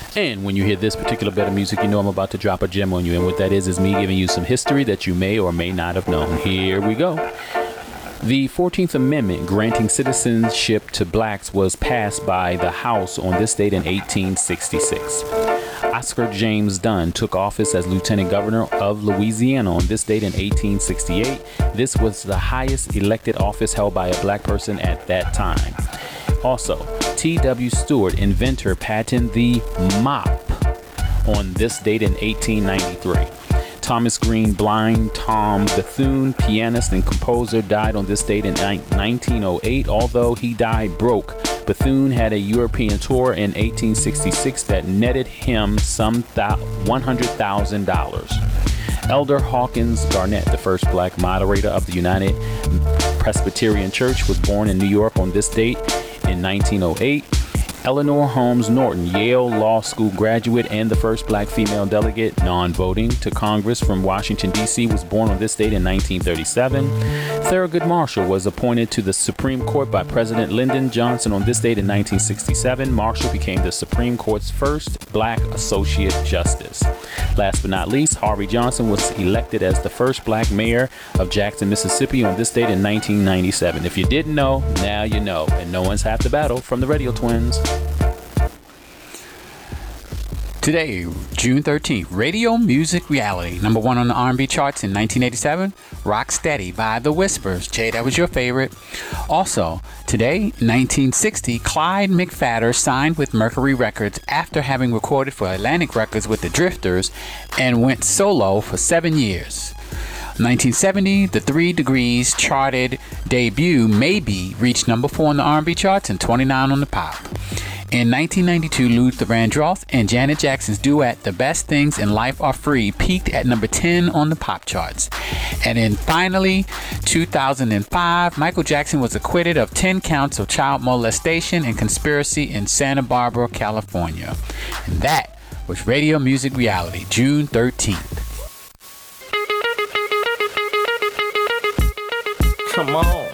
And when you hear this particular bit of music, you know I'm about to drop a gem on you. And what that is me giving you some history that you may or may not have known. Here we go. The 14th Amendment granting citizenship to blacks was passed by the House on this date in 1866. Oscar James Dunn took office as Lieutenant Governor of Louisiana on this date in 1868. This was the highest elected office held by a black person at that time. Also, T.W. Stewart, inventor, patented the mop on this date in 1893. Thomas Green Blind Tom Bethune, pianist and composer, died on this date in 1908. Although he died broke, Bethune had a European tour in 1866 that netted him some $100,000. Elder Hawkins Garnett, the first black moderator of the United Presbyterian Church, was born in New York on this date in 1908. Eleanor Holmes Norton, Yale Law School graduate and the first black female delegate, non-voting, to Congress from Washington, D.C., was born on this date in 1937. Thurgood Marshall was appointed to the Supreme Court by President Lyndon Johnson on this date in 1967. Marshall became the Supreme Court's first black associate justice. Last but not least, Harvey Johnson was elected as the first black mayor of Jackson, Mississippi on this date in 1997. If you didn't know, now you know. And no one's half the battle from the Radio Twins. Today, June 13th, Radio Music Reality, number 1 on the R&B charts in 1987, Rock Steady by The Whispers. Jay, that was your favorite. Also, today, 1960, Clyde McPhatter signed with Mercury Records after having recorded for Atlantic Records with the Drifters and went solo for 7 years. 1970, the 3 Degrees charted debut, Maybe, reached number 4 on the R&B charts and 29 on the pop. In 1992, Luther Vandross and Janet Jackson's duet, The Best Things in Life Are Free, peaked at number 10 on the pop charts. And then finally, 2005, Michael Jackson was acquitted of 10 counts of child molestation and conspiracy in Santa Barbara, California. And that was Radio Music Reality, June 13th. Come on.